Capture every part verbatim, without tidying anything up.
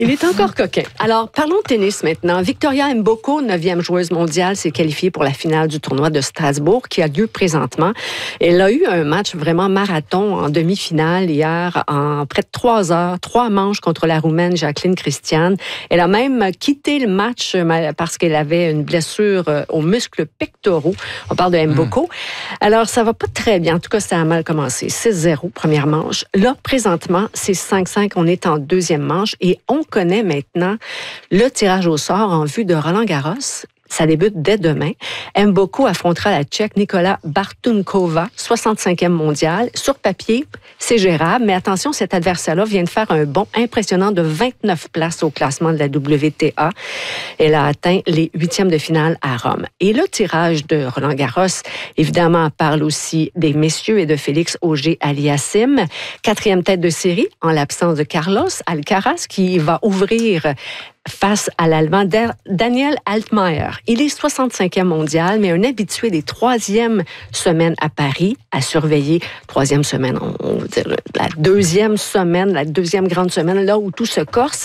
Il est encore coquin. Alors, parlons de tennis maintenant. Victoria Mboko, neuvième joueuse mondiale, s'est qualifiée pour la finale du tournoi de Strasbourg qui a lieu présentement. Elle a eu un match vraiment marathon en demi-finale hier en près de trois heures, trois manches contre la Roumaine Jacqueline Christian. Elle a même quitté le match parce qu'elle avait une blessure aux muscles pectoraux. On parle de Mboko. Mmh. Alors, ça va pas très bien. En tout cas, ça a mal commencé. six zéro, première manche. Là, présentement, c'est cinq cinq. On est en deuxième manche et on connaît maintenant le tirage au sort en vue de Roland-Garros. Ça débute dès demain. Mboko affrontera la Tchèque Nicola Bartunkova, soixante-cinquième mondiale. Sur papier, c'est gérable, mais attention, cet adversaire-là vient de faire un bond impressionnant de vingt-neuf places au classement de la W T A. Elle a atteint les huitièmes de finale à Rome. Et le tirage de Roland-Garros, évidemment, parle aussi des messieurs et de Félix Auger-Aliassime, quatrième tête de série, en l'absence de Carlos Alcaraz, qui va ouvrir face à l'Allemand Daniel Altmaier. Il est soixante-cinquième mondial, mais un habitué des troisièmes semaines à Paris, à surveiller. Troisième semaine, on va dire la deuxième semaine, la deuxième grande semaine, là où tout se corse.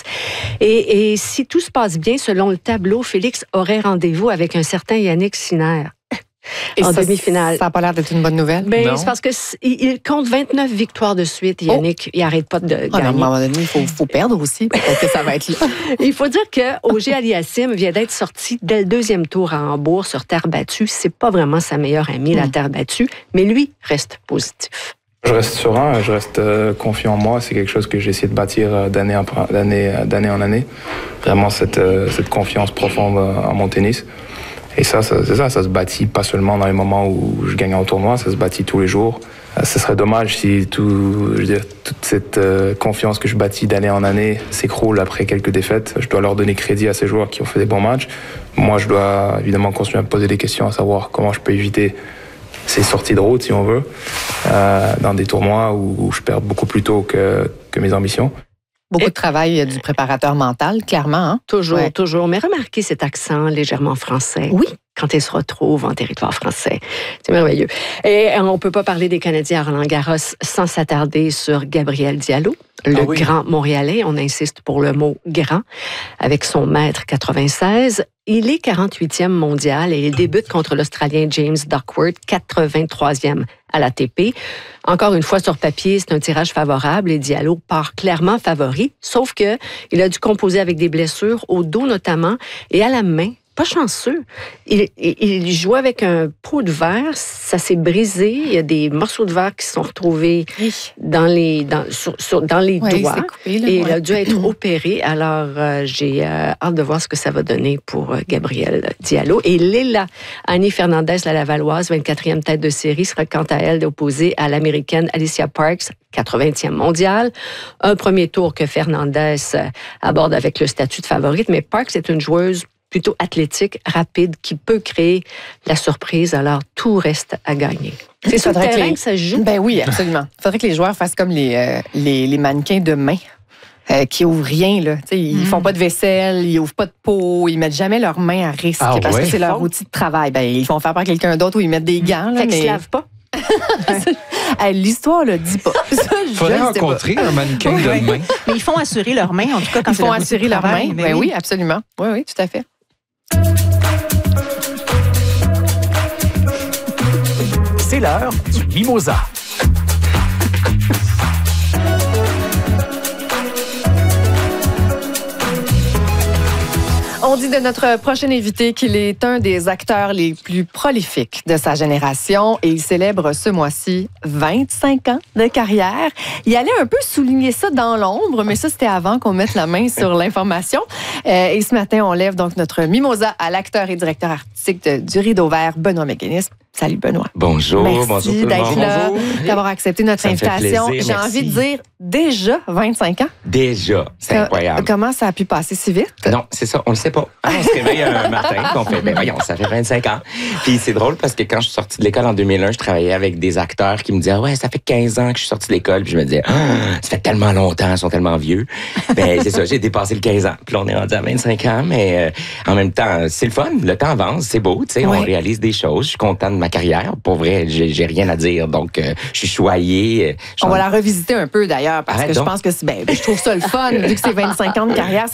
Et, et si tout se passe bien, selon le tableau, Félix aurait rendez-vous avec un certain Yannick Sinner. Et en ça, demi-finale. Ça n'a pas l'air d'être une bonne nouvelle. Ben, c'est parce qu'il compte vingt-neuf victoires de suite, Yannick. Oh. Il n'arrête pas de gagner. Ah, à un moment donné, il faut, faut perdre aussi. Peut-être que ça va être là. Il faut dire que Auger-Aliassime vient d'être sorti dès le deuxième tour à Hambourg sur terre battue. C'est pas vraiment sa meilleure amie, mm. la terre battue, mais lui reste positif. Je reste serein, je reste confiant en moi. C'est quelque chose que j'ai essayé de bâtir d'année en, d'année, d'année en année. Vraiment cette, cette confiance profonde en mon tennis. Et ça, ça, c'est ça, ça se bâtit pas seulement dans les moments où je gagne en tournoi, ça se bâtit tous les jours. Ce serait dommage si tout, je veux dire, toute cette euh, confiance que je bâtis d'année en année s'écroule après quelques défaites. Je dois leur donner crédit à ces joueurs qui ont fait des bons matchs. Moi, je dois évidemment continuer à me poser des questions, à savoir comment je peux éviter ces sorties de route, si on veut, euh, dans des tournois où, où je perds beaucoup plus tôt que, que mes ambitions. Beaucoup de travail du préparateur mental, clairement. Hein? Toujours, ouais. toujours. Mais remarquez cet accent légèrement français. Oui. Quand il se retrouve en territoire français. C'est merveilleux. Et on ne peut pas parler des Canadiens à Roland-Garros sans s'attarder sur Gabriel Diallo, le ah oui. grand Montréalais. On insiste pour le mot « grand » avec son mètre quatre-vingt-seize. Il est quarante-huitième mondial et il débute contre l'Australien James Duckworth, quatre-vingt-troisième à l'A T P. Encore une fois, sur papier, c'est un tirage favorable et Diallo part clairement favori, sauf que il a dû composer avec des blessures, au dos notamment, et à la main. Pas chanceux. Il, il, il jouait avec un pot de verre, ça s'est brisé. Il y a des morceaux de verre qui se sont retrouvés oui. dans les, dans, sur, sur, dans les oui, doigts. Coupé, là, et ouais. il a dû être opéré. Alors, euh, j'ai euh, hâte de voir ce que ça va donner pour euh, Gabriel Diallo. Et Léla Annie Fernandez, la Lavalloise, vingt-quatrième tête de série, sera quant à elle opposée à l'Américaine Alicia Parks, quatre-vingtième mondiale. Un premier tour que Fernandez aborde avec le statut de favorite, mais Parks est une joueuse plutôt athlétique, rapide, qui peut créer la surprise. Alors, tout reste à gagner. C'est sur le terrain que, les... que ça se joue. Ben oui, absolument. Il faudrait que les joueurs fassent comme les, euh, les, les mannequins de main. Euh, qui ouvrent rien, là. T'sais, ils mm. font pas de vaisselle, ils ouvrent pas de peau, ils mettent jamais leurs mains à risque ah, parce ouais? que c'est leur outil de travail. Ben, ils font faire par quelqu'un d'autre ou ils mettent des gants. Là, fait mais... qu'ils se lavent pas. L'histoire le dit pas. Il faudrait rencontrer pas. un mannequin oui, de oui. main. Mais ils font assurer leurs mains, en tout cas quand ils font assurer leurs mains. Ben oui, absolument. Oui, oui, tout à fait. C'est l'heure du mimosa. On dit de notre prochain invité qu'il est un des acteurs les plus prolifiques de sa génération et il célèbre ce mois-ci vingt-cinq ans de carrière. Il allait un peu souligner ça dans l'ombre, mais ça, c'était avant qu'on mette la main sur l'information. Euh, et ce matin, on lève donc notre mimosa à l'acteur et directeur artistique de, du Rideau Vert, Benoît McGuinness. Salut Benoît. Bonjour. Merci bonjour tout le d'être monde. là, Bonjour. d'avoir accepté notre ça invitation. Plaisir, J'ai merci. envie de dire déjà vingt-cinq ans. Déjà, c'est Que, incroyable. Comment ça a pu passer si vite? Non, c'est ça, on le sait pas. Ah, on se réveille un matin et on fait, ben voyons, ça fait vingt-cinq ans. Puis c'est drôle parce que quand je suis sortie de l'école en deux mille un, je travaillais avec des acteurs qui me disaient, ouais, ça fait quinze ans que je suis sortie de l'école. Puis je me disais, ah, ça fait tellement longtemps, ils sont tellement vieux. Ben c'est ça, j'ai dépassé le quinze ans. Puis là, on est rendu à vingt-cinq ans, mais euh, en même temps, c'est le fun, le temps avance, c'est beau, tu sais, oui. On réalise des choses. Je suis content de ma carrière. Pour vrai, j'ai, j'ai rien à dire, donc euh, je suis choyé. On va la revisiter un peu d'ailleurs, parce Arrête que donc. je pense que c'est, ben, je trouve ça le fun, vu que c'est vingt-cinq ans de carrière,